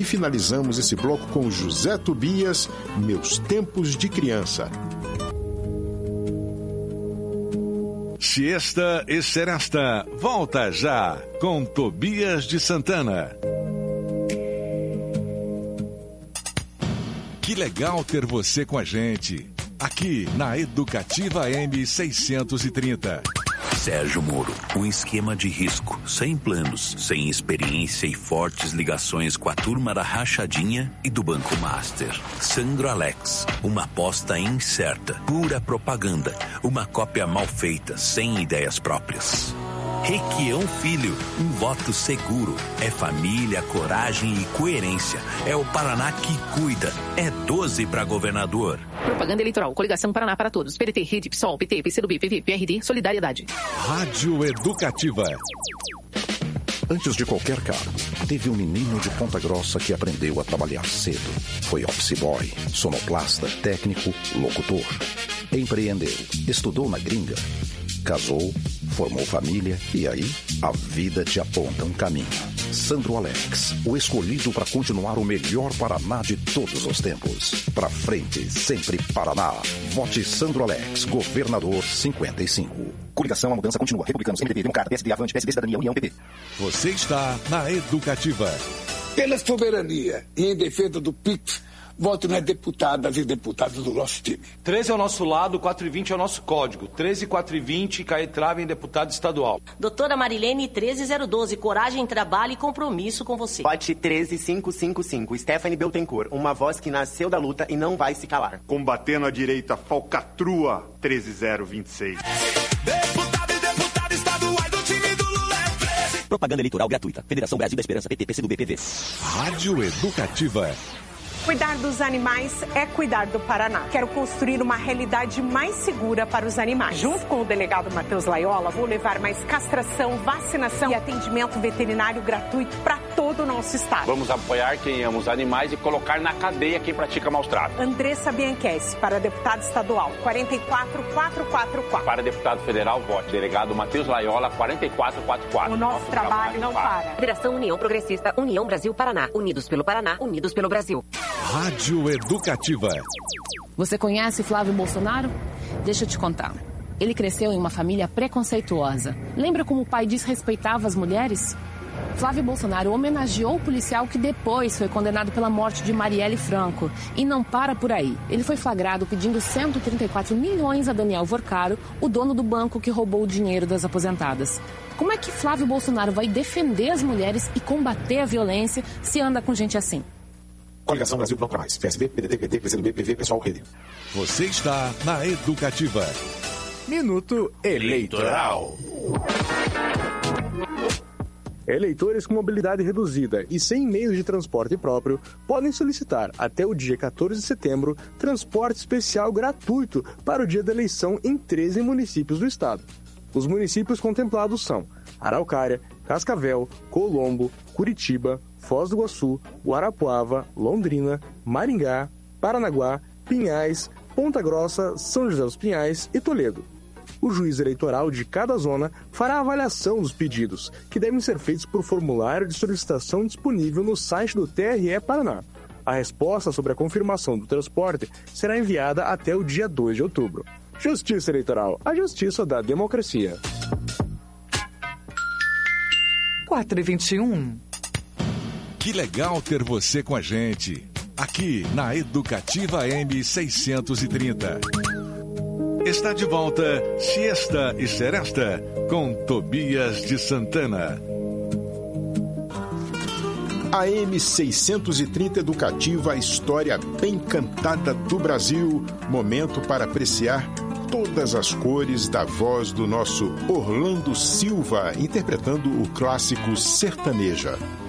finalizamos esse bloco com José Tobias, Meus Tempos de Criança. Siesta e Seresta, volta já com Tobias de Santana. Que legal ter você com a gente, aqui na Educativa M630. Sérgio Moro, um esquema de risco, sem planos, sem experiência e fortes ligações com a turma da Rachadinha e do Banco Master. Sandro Alex, uma aposta incerta, pura propaganda, uma cópia mal feita, sem ideias próprias. Requião Filho, um voto seguro. É família, coragem e coerência. É o Paraná que cuida. É 12 para governador. Propaganda eleitoral. Coligação Paraná para Todos. PDT, Rede, PSOL, PT, PCdoB, PV, PRD, Solidariedade. Rádio Educativa. Antes de qualquer cargo, teve um menino de Ponta Grossa que aprendeu a trabalhar cedo. Foi office boy, sonoplasta, técnico, locutor. Empreendeu, estudou na gringa, casou, formou família e aí a vida te aponta um caminho. Sandro Alex, o escolhido para continuar o melhor Paraná de todos os tempos. Pra frente, sempre Paraná. Vote Sandro Alex, governador 55. Coligação, a mudança continua. Republicanos, MDB, Democrata, PSD, Avante, PSD, Cidadania, União, PP. Você está na Educativa. Pela soberania e em defesa do PIX, voto nas deputadas e deputados do nosso time. 13 é o nosso lado, 420 é o nosso código. 13, 420, Caetrava em deputado estadual. Doutora Marilene, 13012, coragem, trabalho e compromisso com você. Vote 13555, Stephanie Beltencourt, uma voz que nasceu da luta e não vai se calar. Combatendo a direita, falcatrua, 13026. Deputado e deputada estaduais do time do Lula é 13. Propaganda eleitoral gratuita. Federação Brasil da Esperança, PT, PCdoB, PV. Rádio Educativa. Cuidar dos animais é cuidar do Paraná. Quero construir uma realidade mais segura para os animais. Junto com o delegado Matheus Laiola, vou levar mais castração, vacinação e atendimento veterinário gratuito para todo o nosso estado. Vamos apoiar quem ama os animais e colocar na cadeia quem pratica maus tratos. Andressa Bianchessi, para deputado estadual, 44444. Para deputado federal, vote delegado Matheus Laiola, 44444. O nosso trabalho não para. Federação União Progressista, União Brasil Paraná. Unidos pelo Paraná, unidos pelo Brasil. Rádio Educativa. Você conhece Flávio Bolsonaro? Deixa eu te contar. Ele cresceu em uma família preconceituosa. Lembra como o pai desrespeitava as mulheres? Flávio Bolsonaro homenageou o policial que depois foi condenado pela morte de Marielle Franco. E não para por aí. Ele foi flagrado pedindo 134 milhões a Daniel Vorcaro, o dono do banco que roubou o dinheiro das aposentadas. Como é que Flávio Bolsonaro vai defender as mulheres e combater a violência se anda com gente assim? Coligação Brasil Pronto Pra Mais. PSB, PDT, PT, PCdoB, PV, Pessoal, Rede. Você está na Educativa. Minuto Eleitoral. Eleitores com mobilidade reduzida e sem meios de transporte próprio podem solicitar, até o dia 14 de setembro, transporte especial gratuito para o dia da eleição em 13 municípios do estado. Os municípios contemplados são Araucária, Cascavel, Colombo, Curitiba, Foz do Iguaçu, Guarapuava, Londrina, Maringá, Paranaguá, Pinhais, Ponta Grossa, São José dos Pinhais e Toledo. O juiz eleitoral de cada zona fará a avaliação dos pedidos, que devem ser feitos por formulário de solicitação disponível no site do TRE Paraná. A resposta sobre a confirmação do transporte será enviada até o dia 2 de outubro. Justiça Eleitoral, a justiça da democracia. 4h21. Que legal ter você com a gente, aqui na Educativa M630. Está de volta Siesta e Seresta com Tobias de Santana. A M630 Educativa, a história bem cantada do Brasil. Momento para apreciar todas as cores da voz do nosso Orlando Silva, interpretando o clássico Sertaneja.